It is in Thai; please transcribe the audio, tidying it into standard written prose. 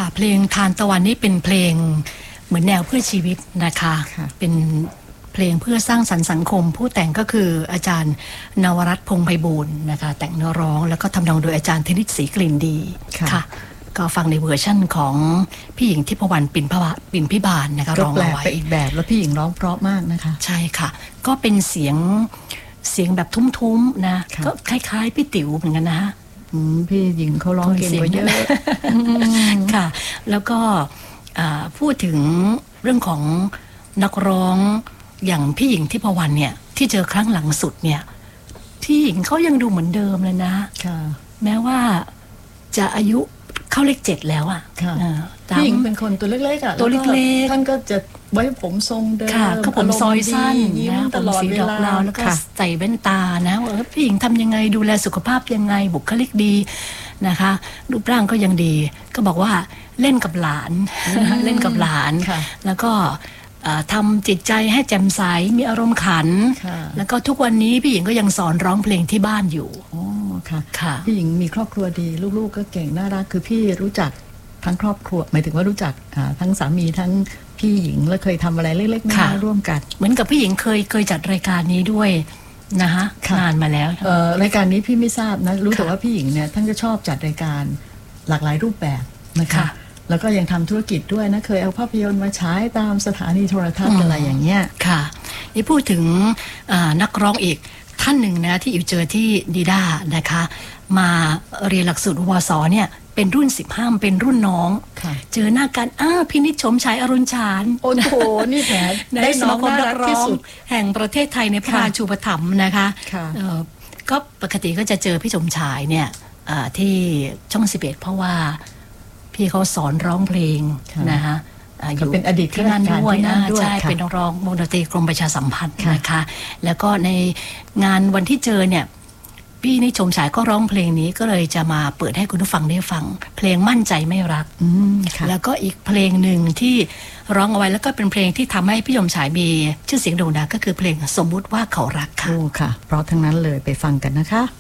เพลงทานตะวันนี่เป็นเพลงเหมือนแนวเพื่อชีวิตนะคะเป็นเพลงเพื่อสร้างสรรค์สังคมผู้แต่งก็คืออาจารย์นวรัตน์พงษ์ไพบูลย์นะคะแต่งเนื้อร้องแล้วก็ทำนองโดยอาจารย์ธนิตศรีกลิ่นดีค่ะก็ฟังในเวอร์ชั่นของพี่หญิงทิพวรรณปิ่นพิบาลนะคะร้องเอาไว้อีกแบบแล้วพี่หญิงร้องเพราะมากนะคะใช่ค่ะก็เป็นเสียงแบบทุ้มๆนะก็คล้ายๆพี่ติ๋วเหมือนกันนะพี่หญิงเขาร้องเก่งกว่าเยอะค่ะแล้วก็พูดถึงเรื่องของนักร้องอย่างพี่หญิงทิพวรรณเนี่ยที่เจอครั้งหลังสุดเนี่ยพี่หญิงเขายังดูเหมือนเดิมเลยนะแม้ว่าจะอายุเข้าเลข7แล้วอ่ะพี่หญิงเป็นคนตัวเล็กๆอ่ะตัวเล็กๆท่านก็จะไว้ผมทรงเดิมก็ผมซอยสั้นนะผมสีดอกลาวแล้วก็ใส่แว่นตานะว่าพี่หญิงทำยังไงดูแลสุขภาพยังไงบุคลิกดีนะคะรูปร่างก็ยังดีก็บอกว่าเล่นกับหลานเล่นกับหลานแล้วก็ทำจิตใจให้แจ่มใสมีอารมณ์ขันแล้วก็ทุกวันนี้พี่หญิงก็ยังสอนร้องเพลงที่บ้านอยู่ค่ะพี่หญิงมีครอบครัวดีลูกๆก็เก่งน่ารักคือพี่รู้จักทั้งครอบครัวหมายถึงว่ารู้จักทั้งสามีทั้งพี่หญิงแล้วเคยทำอะไรเล็กๆน้อยๆร่วมกันเหมือนกับพี่หญิงเคยจัดรายการนี้ด้วยนะคะนานมาแล้วรายการนี้พี่ไม่ทราบนะรู้แต่ว่าพี่หญิงเนี่ยท่านก็ชอบจัดรายการหลากหลายรูปแบบนะคะแล้วก็ยังทำธุรกิจด้วยนะเคยเอาภาพยนตร์มาฉายตามสถานีโทรทัศน์อะไรอย่างเงี้ยค่ะนี่พูดถึงนักร้องอีกท่านหนึ่งนะที่อยู่เจอที่ดีด้านะคะมาเรียนหลักสูตรวสเนี่ยเป็นรุ่น15เป็นรุ่นน้องเจอหน้ากันพี่นิชชมฉายอรุณชาญโอ้โหนี่แผลได้สมาคมนักร้องแห่งประเทศไทยในพระราชูปถัมภ์นะคะก็ปกติก็จะเจอพี่สมชายเนี่ยที่ช่อง11เพราะว่าพี่เขาสอนร้องเพลงนะคะอยู่เป็นอดีตที่นั่นด้วยใช่เป็นนักร้องวงดนตรีกรมประชาสัมพันธ์นะคะแล้วก็ในงานวันที่เจอเนี่ยพี่นิชมฉายก็ร้องเพลงนี้ก็เลยจะมาเปิดให้คุณผู้ฟังได้ฟังเพลงมั่นใจไม่รักแล้วก็อีกเพลงหนึ่งที่ร้องเอาไว้แล้วก็เป็นเพลงที่ทำให้พี่ชมฉายมีชื่อเสียงโด่งดังก็คือเพลงสมมุติว่าเขารักค่ะโอ้ค่ะเพราะทั้งนั้นเลยไปฟังกันนะคะ